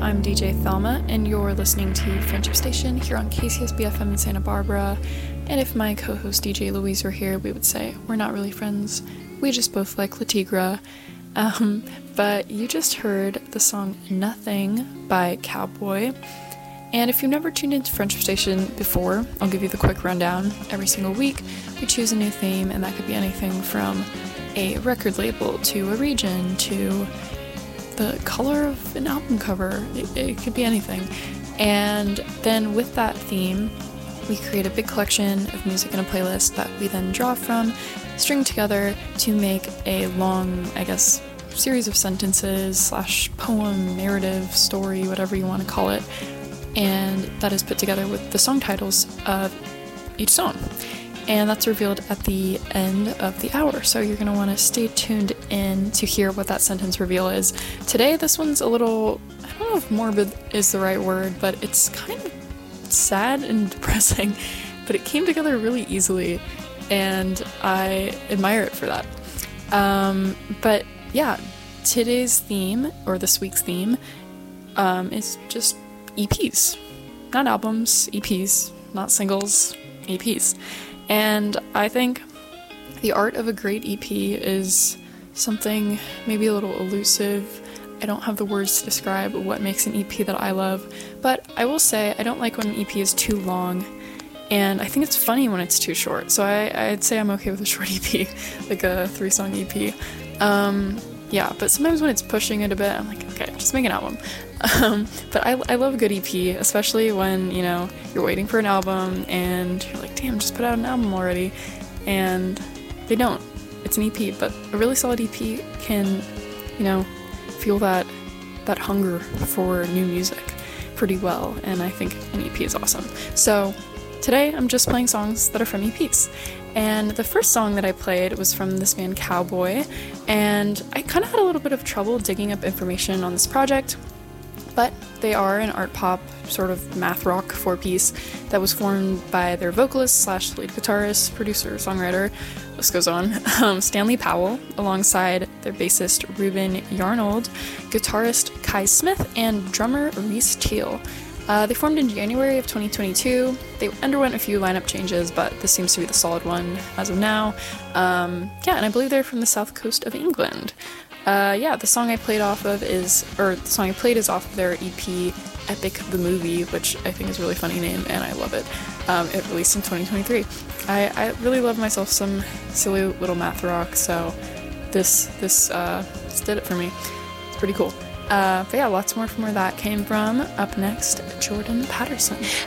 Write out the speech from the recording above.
I'm DJ Thelma, and you're listening to Friendship Station here on KCSB FM in Santa Barbara. And if my co-host DJ Louise were here, we would say we're not really friends. We just both like La Tigra. But you just heard the song Nothing by Cowboy. And if you've never tuned into Friendship Station before, I'll give you the quick rundown. Every single week, we choose a new theme, and that could be anything from a record label to a region to the color of an album cover. It could be anything. And then with that theme, we create a big collection of music in a playlist that we then draw from, string together to make a long, series of sentences / poem, narrative, story, whatever you want to call it. And that is put together with the song titles of each song. And that's revealed at the end of the hour. So you're going to want to stay tuned in to hear what that sentence reveal is. Today, this one's a little, I don't know if morbid is the right word, but it's kind of sad and depressing. But it came together really easily, and I admire it for that. But yeah, today's theme, or this week's theme, is just EPs. Not albums, EPs. Not singles, EPs. And I think the art of a great EP is something maybe a little elusive. I don't have the words to describe what makes an EP that I love, but I will say I don't like when an EP is too long, and I think it's funny when it's too short, so I'd say I'm okay with a short EP, like a 3-song EP. Yeah, but sometimes when it's pushing it a bit, I'm like, okay, just make an album. But I love a good EP, especially when, you're waiting for an album and you're like, damn, just put out an album already. And they don't. It's an EP, but a really solid EP can, feel that hunger for new music pretty well. And I think an EP is awesome. So today I'm just playing songs that are from EPs. And the first song that I played was from this band Cowboy, and I kind of had a little bit of trouble digging up information on this project, but they are an art pop sort of math rock 4-piece that was formed by their vocalist / lead guitarist, producer, songwriter, list goes on, Stanley Powell, alongside their bassist Ruben Yarnold, guitarist Kai Smith, and drummer Reese Teal. They formed in January of 2022. They underwent a few lineup changes, but this seems to be the solid one as of now. And I believe they're from the south coast of England. The song I played is off of their EP Epic the Movie, which I think is a really funny name, and I love it. It released in 2023. I really love myself some silly little math rock, so this did it for me. It's pretty cool. But yeah, lots more from where that came from. Up next, Jordan Patterson.